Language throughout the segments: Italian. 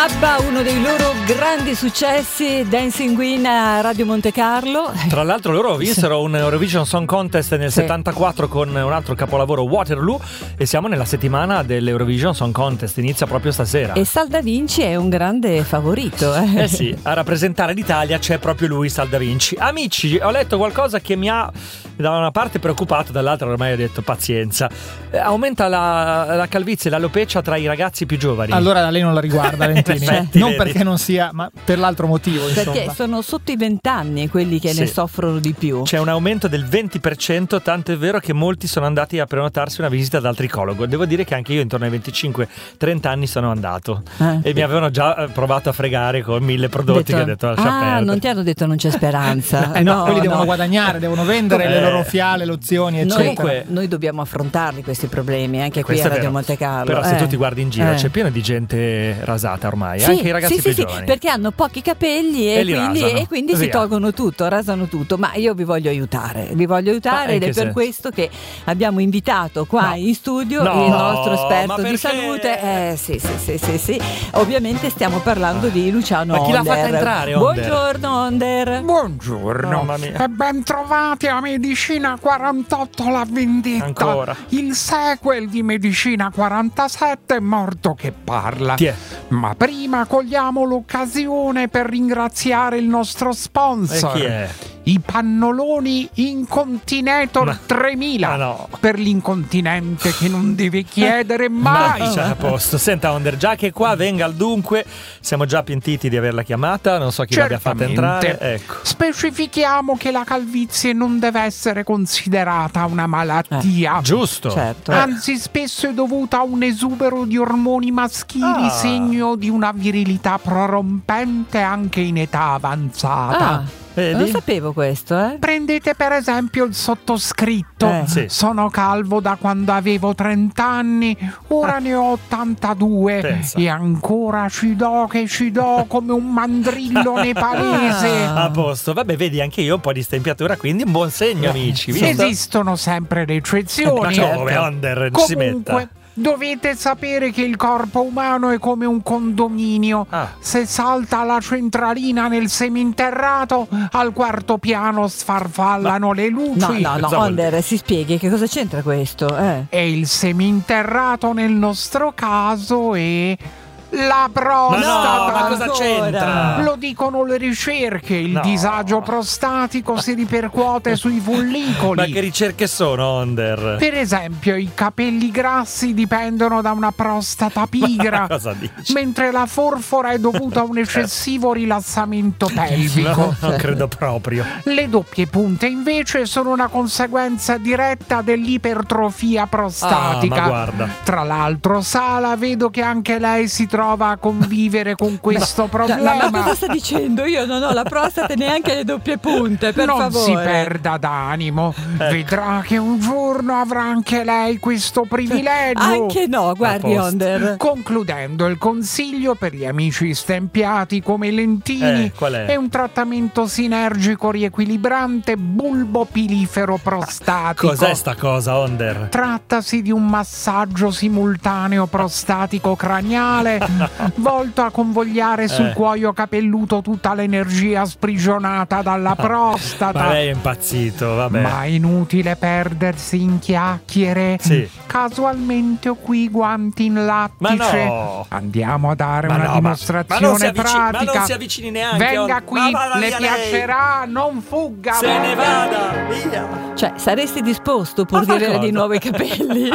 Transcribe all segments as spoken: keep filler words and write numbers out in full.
ABBA, uno dei loro grandi successi, Dancing Queen a Radio Monte Carlo. Tra l'altro loro vinsero un Eurovision Song Contest nel sì. settantaquattro con un altro capolavoro, Waterloo, e siamo nella settimana dell'Eurovision Song Contest, inizia proprio stasera. E Sal Da Vinci è un grande favorito. Eh, eh sì, a rappresentare l'Italia c'è proprio lui, Sal Da Vinci. Amici, ho letto qualcosa che mi ha da una parte preoccupato, dall'altra ormai ho detto pazienza. Eh, aumenta la, la calvizie e l'alopecia tra i ragazzi più giovani. Allora lei non la riguarda, Lentini. Effetti, non vedi. Perché non sia, ma per l'altro motivo, perché insomma. sono sotto i vent'anni quelli che Sì. ne soffrono di più. C'è un aumento del venti per cento, tanto è vero che molti sono andati a prenotarsi una visita dal tricologo. Devo dire che anche io intorno ai venticinque trenta anni sono andato Eh. e mi avevano già provato a fregare con mille prodotti Detto, che ho detto lascia ah, perdere. non ti hanno detto non c'è speranza. Eh no, no, quelli no. devono guadagnare, devono vendere Eh. le loro fiale, lozioni, Noi, eccetera. Comunque- noi dobbiamo affrontarli questi problemi anche qui Questo a è Radio vero. Monte Carlo. Però se eh. tu ti guardi in giro Eh. c'è pieno di gente rasata ormai, Sì, anche i ragazzi sì, più sì, giovani. sì, perché hanno pochi capelli e, E li quindi, rasano. e quindi si Via. tolgono tutto, rasano tutto. Ma io vi voglio aiutare, vi voglio aiutare Ma in ed è che per senso? questo che abbiamo invitato qua No. in studio No, il nostro ma esperto di perché? salute. Eh sì, sì, sì, sì, sì. Ovviamente stiamo parlando di Luciano Ma chi l'ha Onder. fatta entrare, Onder? Buongiorno Onder. Buongiorno Mamma mia. e ben trovati a Medicina quarantotto la vendetta. Ancora. Il sequel di Medicina quarantasette, Morto che parla. Ti è. Ma prima cogliamo l'occasione per ringraziare il nostro E sponsor. chi è? I pannoloni Incontinetor Ma- tremila. Ma no. Per l'incontinente che non deve chiedere mai. Ma c'è a posto. Senta Onder, già che qua venga al dunque, siamo già pentiti di averla chiamata, non so chi l'abbia fatta Certamente. entrare. Ecco. Specifichiamo che la calvizie non deve essere considerata una malattia. Giusto. Certo. Anzi, spesso è dovuta a un esubero di ormoni maschili, Ah. segno di una virilità prorompente anche in età avanzata. Ah, Vedi? non sapevo questo, eh. Prendete per esempio il sottoscritto. Eh. Sì. Sono calvo da quando avevo trenta anni, ora ne ho ottantadue Pensa. e ancora ci do che ci do come un mandrillo nepalese. Ah. A posto. Vabbè, vedi, anche io ho un po' di stempiatura, quindi un buon segno, amici. visto? Esistono sempre le Ma eccezioni. come Onder non si metta? Comunque, dovete sapere che il corpo umano è come un condominio. Ah. Se salta la centralina nel seminterrato, al quarto piano sfarfallano le luci. No, no, no, Cosa vuol Onder, si spieghi che cosa c'entra questo, eh? E il seminterrato nel nostro caso è la Ma prostata. no, ma cosa ancora? c'entra? Lo dicono le ricerche, il No. disagio prostatico si ripercuote sui follicoli. Ma che ricerche sono, Onder? Per esempio, i capelli grassi dipendono da una prostata pigra, Cosa dici? mentre la forfora è dovuta a un eccessivo rilassamento pelvico. No, non credo proprio. Le doppie punte invece sono una conseguenza diretta dell'ipertrofia prostatica. Ah, ma guarda. Tra l'altro, Sala, vedo che anche lei si trova a convivere con questo Ma, problema. ma cosa sta dicendo? Io non ho la prostata e neanche le doppie punte, per non favore. si perda d'animo. Vedrà che un giorno avrà anche lei questo privilegio. Anche no, guardi A posto. Onder. Concludendo, il consiglio per gli amici stempiati come i Lentini Eh, qual è? un trattamento sinergico riequilibrante bulbo pilifero prostatico. Cos'è sta cosa, Onder? Trattasi di un massaggio simultaneo prostatico craniale volto a convogliare sul Eh. cuoio capelluto tutta l'energia sprigionata dalla prostata. Ma lei è impazzito, vabbè. Ma è inutile perdersi in chiacchiere. Sì. Casualmente ho qui i guanti in lattice. Ma no. Andiamo a dare Ma una no, ma- dimostrazione ma non si avvicini- ma pratica. non si avvicini neanche, Venga Onder. qui, Ma vada le via lei. piacerà, non fugga. Se venga. ne vada, via. Cioè, saresti disposto pur A di far avere cosa? di nuovo i capelli?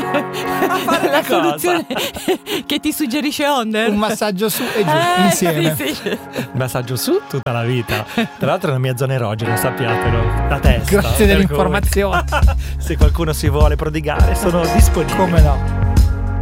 fare La che cosa? soluzione che ti suggerisce Onder? Un massaggio su e giù, Eh, insieme. sì, sì. Massaggio su tutta la vita. Tra l'altro è una mia zona erogena, sappiatelo. La testa. Grazie per dell'informazione. cui- Se qualcuno si vuole prodigare, sono disponibile. Come no?